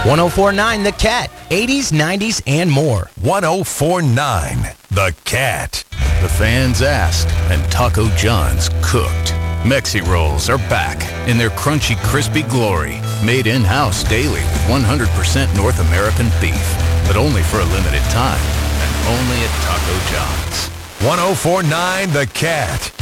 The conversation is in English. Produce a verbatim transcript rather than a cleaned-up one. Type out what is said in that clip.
one oh four point nine The Cat, eighties, nineties, and more. one oh four point nine The Cat. The fans asked, and Taco John's cooked. Mexi Rolls are back in their crunchy, crispy glory. Made in-house daily with one hundred percent North American beef. But only for a limited time. And only at Taco John's. one oh four point nine The Cat.